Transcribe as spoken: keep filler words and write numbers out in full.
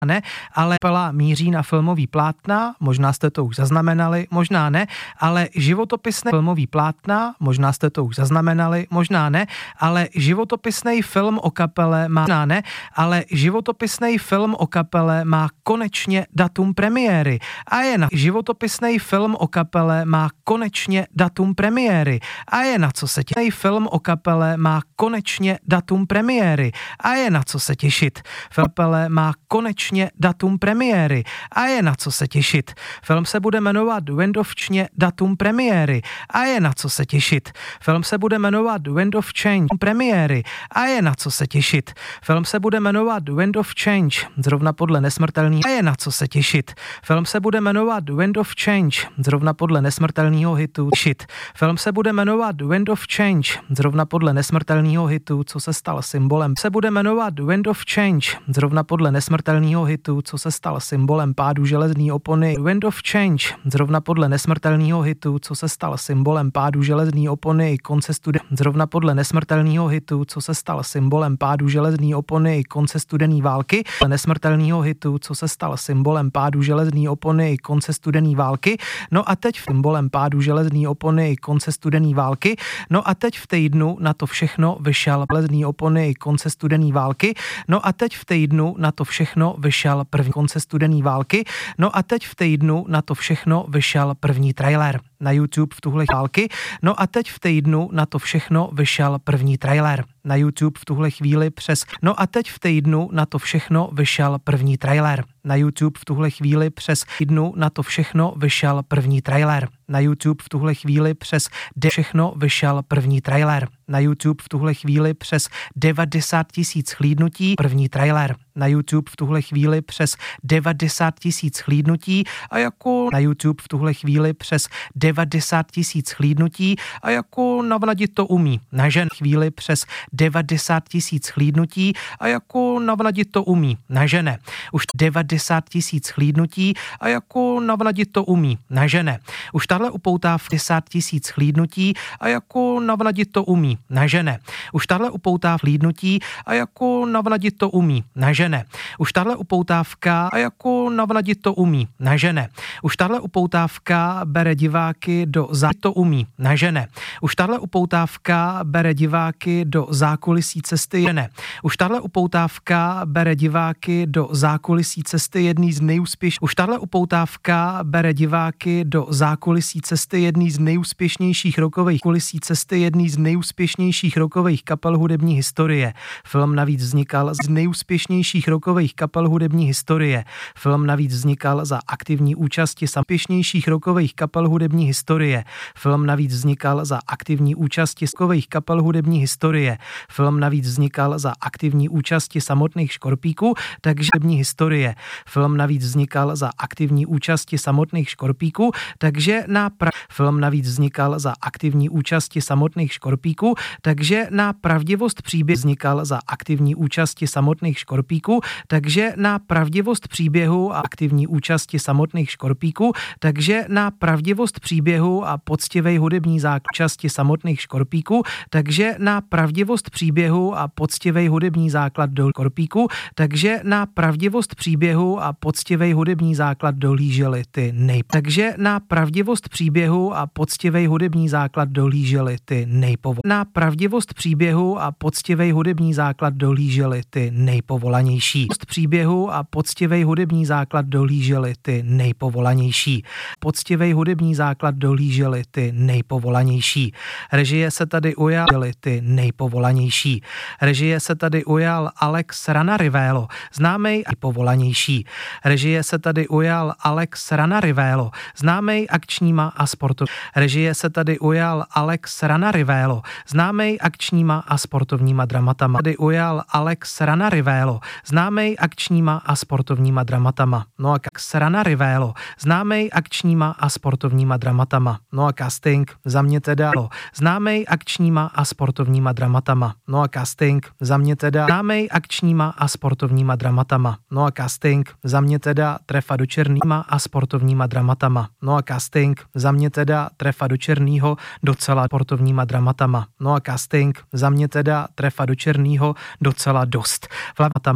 ne, ale kapela míří na filmový plátna, možná jste to už zaznamenali, možná ne, ale životopisné filmový plátna, možná jste to už zaznamenali, možná ne, ale životopisný film o kapele má, možná ne, ale životopisný film o kapele má konečně datum premiéry a je na životopisný film o kapele má konečně datum premiéry a je na co se těšit. Film o kapele má konečně datum premiéry a je na co se těšit. Film o kapele má konečně datum premiéry a je na co se těšit. Film se bude jmenovat Wind of Change, datum premiéry a je na co se těšit. Film se bude jmenovat Wind of Change, premiéry a je na co se těšit. Film se bude jmenovat Wind of Change, zrovna podle nesmrtelného a je na co se těšit. Film se bude jmenovat Wind of Change, zrovna podle nesmrtelného hitu. Shit. Film se bude jmenovat Wind of Change, zrovna podle nesmrtelného hitu, co se stal symbolem. Se bude jmenovat Wind of Change, zrovna podle nesmrtelného hitu, co se stal symbolem pádu železné opony. Wind of Change, zrovna podle nesmrtelného hitu, co se stal symbolem pádu železné opony, konce studené. Zrovna podle nesmrtelného hitu, co se stal symbolem pádu železné opony, konce studené války. Nesmrtelného hitu, co se stal symbolem pádu železné opony, konce studené války. No a teď symbolem pádu železné opony, konce studené války. No a teď v týdnu na to všechno vyšel železné opony, konce studené války. No a teď v týdnu na to všechno vyšel první konce studené války. No a teď v týdnu na to všechno vyšel první trailer na YouTube v tuhle války. No a teď v týdnu na to všechno vyšel první trailer na YouTube v tuhle chvíli přes. No a teď v týdnu na to všechno vyšel první trailer na YouTube v tuhle chvíli přes týdnu na to všechno vyšel první trailer na YouTube v tuhle chvíli přes de všechno vyšel první trailer na YouTube v tuhle chvíli přes devadesát tisíc chlídnutí první trailer na YouTube v tuhle chvíli přes devadesát tisíc chlídnutí a jako na YouTube v tuhle chvíli přes devadesát tisíc chlídnutí a jako navnadit to umí na žen chvíli přes devadesát tisíc chlídnutí a jako navnadit to umí na žene už devadesát tisíc chlídnutí a jako navnadit to umí na žene už tahle upoutávka devadesát tisíc chlídnutí a jako navnadit to umí na žene už tahle upoutávka chlídnutí a jako navnadit to umí na žene už tahle upoutávka a jako navnadit to umí na žene už tahle upoutávka bere diváky do zá to umí na žene už tahle upoutávka bere diváky do zákulisí cesty žene už tahle upoutávka bere diváky do zákulisí cesty jedný z nejúspěš už tahle upoutávka bere diváky do zákulisí cesty jedný z nejúspěšnějších rokových kulisí cesty jedný z nejúspěšnějších rokových kapel hudební historie. Film navíc vznikal z nejúspěšnějších rokových kapel hudební historie. Film navíc vznikal za aktivní účasti sampěšnějších rokových kapel hudební historie. Film navíc vznikal za aktivní účasti rokových kapel hudební historie. Film navíc vznikal za aktivní účasti samotných Škorpíků, takže hudební historie. Film navíc vznikal za aktivní účasti samotných Škorpíků, takže na pra... Film navíc vznikal za aktivní účasti samotných Škorpíků, takže na pravdivost příběhu vznikal za aktivní účasti samotných Škorpíků, takže na pravdivost příběhu a aktivní účasti samotných Škorpíků, takže na pravdivost příběhu a poctivej hudební základ účasti samotných Škorpíků, takže na pravdivost příběhu a poctivej hudební základ do Škorpíků, takže na pravdivost příběhu a poctivej hudební základ dohlíželi ty nej. Takže na pravdivost příběhu a poctivej hudební základ dohlíželi ty nejpovo. Na pravdivost příběhu a poctivej hudební základ dohlíželi ty nejpovolanější. Příběhu a poctivej hudební základ dohlíželi ty nejpovolanější. Poctivej hudební základ dohlíželi ty nejpovolanější. Režie se tady ujal ty nejpovolanější. Režie se tady ujal Alex Ranarivélo, známej a povolanější. Režie se tady ujal Alex Ranarivélo, známej akčníma a sportovníma. Režie se tady ujal Alex Ranarivélo, známej akčníma a sportovníma dramatama. Tady ujal Alex Ranarivélo, známej akčníma a sportovníma dramatama. No a Alex Ranarivélo, známej akčníma a sportovníma dramatama. No a casting za mě teda známej akčníma a sportovníma dramatama. No a casting za mě teda známej akčníma a sportovníma dramatama. No a casting za mě teda trefa do černýma a sportovníma dramatama. No a casting za mě teda trefa do černýho docela sportovníma dramatama. No a casting za mě teda trefa do černýho docela dost. Vlavata